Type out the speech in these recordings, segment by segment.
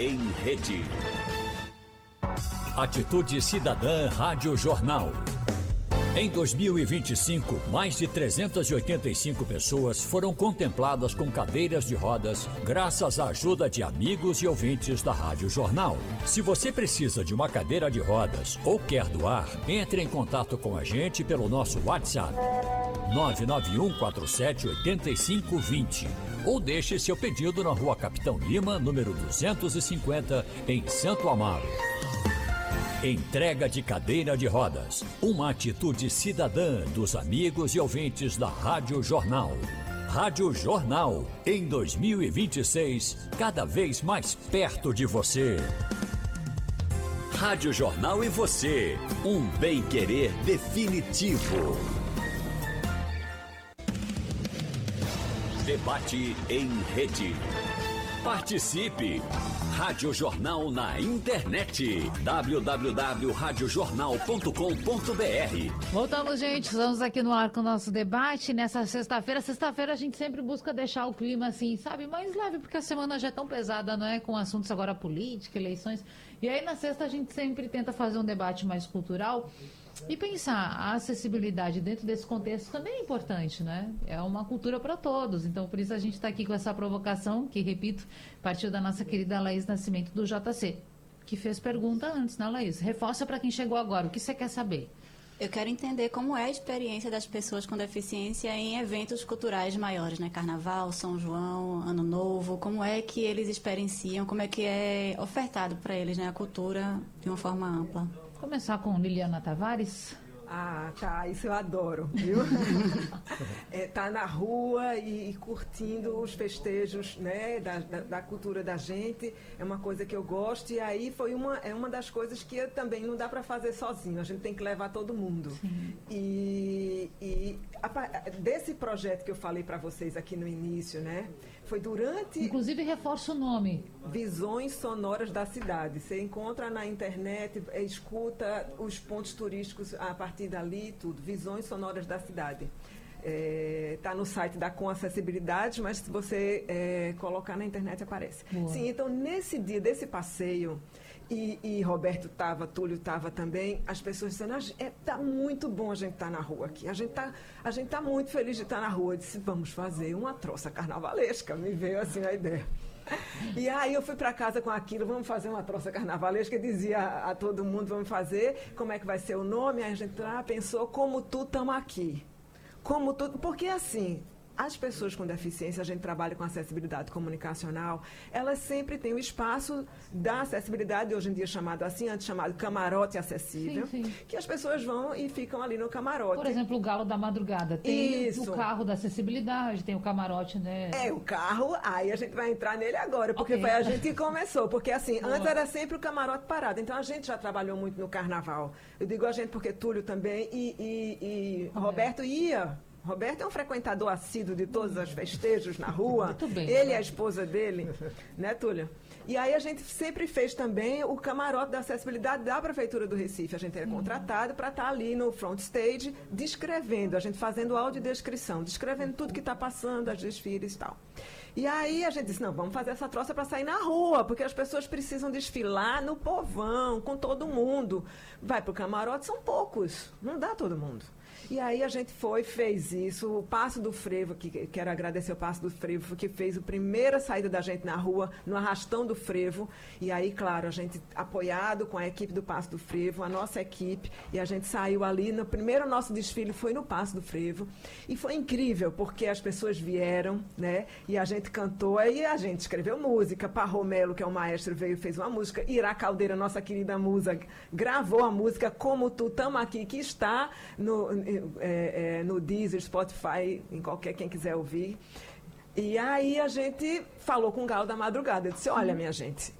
em Rede. Atitude Cidadã Rádio Jornal. Em 2025, mais de 385 pessoas foram contempladas com cadeiras de rodas graças à ajuda de amigos e ouvintes da Rádio Jornal. Se você precisa de uma cadeira de rodas ou quer doar, entre em contato com a gente pelo nosso WhatsApp 991478520 ou deixe seu pedido na Rua Capitão Lima, número 250, em Santo Amaro. Entrega de cadeira de rodas. Uma atitude cidadã dos amigos e ouvintes da Rádio Jornal. Rádio Jornal, em 2026, cada vez mais perto de você. Rádio Jornal e você. Um bem-querer definitivo. Debate em Rede. Participe! Rádio Jornal na internet. www.radiojornal.com.br. Voltamos, gente. Estamos aqui no ar com o nosso debate nessa sexta-feira. Sexta-feira a gente sempre busca deixar o clima assim, sabe, mais leve, porque a semana já é tão pesada, não é? Com assuntos agora política, eleições. E aí na sexta a gente sempre tenta fazer um debate mais cultural e pensar a acessibilidade dentro desse contexto também é importante, né? É uma cultura para todos. Então, por isso a gente está aqui com essa provocação, que, repito, partiu da nossa querida Laís Nascimento do JC, que fez pergunta antes, né, Laís? Reforça para quem chegou agora. O que você quer saber? Eu quero entender como é a experiência das pessoas com deficiência em eventos culturais maiores, né? Carnaval, São João, Ano Novo. Como é que eles experienciam, como é que é ofertado para eles, né, a cultura de uma forma ampla? Começar com Liliana Tavares. Ah, tá, isso eu adoro, viu? Tá na rua e curtindo os festejos, né, da cultura da gente, é uma coisa que eu gosto, e aí é uma das coisas que também não dá para fazer sozinho, a gente tem que levar todo mundo. Desse projeto que eu falei para vocês aqui no início, né, foi durante... Inclusive, reforça o nome. Visões Sonoras da Cidade. Você encontra na internet, escuta os pontos turísticos a partir dali, tudo. Visões Sonoras da Cidade. Está no site da Com Acessibilidade, mas se você colocar na internet aparece. Boa. Sim, então nesse dia desse passeio, e Roberto estava, Túlio estava também, as pessoas dizendo, tá muito bom a gente estar na rua aqui, a gente tá muito feliz de estar na rua. Eu disse, vamos fazer uma troça carnavalesca, me veio assim a ideia. E aí eu fui para casa com aquilo, vamos fazer uma troça carnavalesca, eu dizia a todo mundo, vamos fazer, como é que vai ser o nome? Aí a gente pensou, como tu tamo aqui. Como tudo, porque assim, as pessoas com deficiência, a gente trabalha com acessibilidade comunicacional, elas sempre têm o espaço da acessibilidade, hoje em dia chamado assim, antes chamado camarote acessível, sim. Que as pessoas vão e ficam ali no camarote. Por exemplo, o Galo da Madrugada. Tem Isso. O carro da acessibilidade, tem o camarote, né? O carro, aí a gente vai entrar nele agora, porque foi a gente que começou, porque assim, antes era sempre o camarote parado, então a gente já trabalhou muito no carnaval. Eu digo a gente porque Túlio também e Roberto ia. Roberto é um frequentador assíduo de todos os festejos na rua. Muito bem. Ele e a esposa dele, né, Túlio? E aí a gente sempre fez também o camarote da acessibilidade da Prefeitura do Recife. A gente era contratado para estar ali no front stage, descrevendo, a gente fazendo audiodescrição, descrevendo tudo que está passando, as desfiles e tal. E aí a gente disse, não, vamos fazer essa troça para sair na rua, porque as pessoas precisam desfilar no povão, com todo mundo. Vai para o camarote, são poucos, não dá todo mundo. E aí a gente fez isso, o Passo do Frevo, que quero agradecer o Passo do Frevo, que fez a primeira saída da gente na rua, no Arrastão do Frevo, e aí, claro, a gente apoiado com a equipe do Passo do Frevo, a nossa equipe, e a gente saiu ali, no primeiro nosso desfile foi no Passo do Frevo, e foi incrível, porque as pessoas vieram, né, e a gente cantou, aí a gente escreveu música, Parro Melo, que é o maestro, veio e fez uma música, Ira Caldeira, nossa querida musa, gravou a música Como Tu Tamo Aqui, que está no Deezer, Spotify, em quem quiser ouvir. E aí a gente falou com o Galo da Madrugada. Eu disse, olha, minha gente,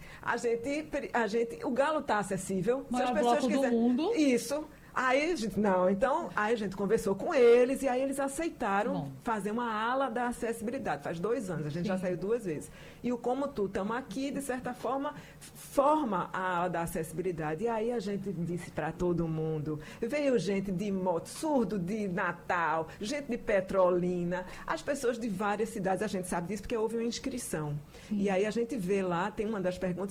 o Galo está acessível. Maior se as pessoas bloco do mundo. Isso. Aí a gente, não, então, aí a gente conversou com eles e aí eles aceitaram fazer uma ala da acessibilidade. Faz 2 anos, a gente já saiu 2 vezes. E o Como Tu Tamo Aqui, de certa forma, forma a ala da acessibilidade. E aí a gente disse para todo mundo, veio gente de moto, surdo de Natal, gente de Petrolina, as pessoas de várias cidades, a gente sabe disso porque houve uma inscrição. E aí a gente vê lá, tem uma das perguntas,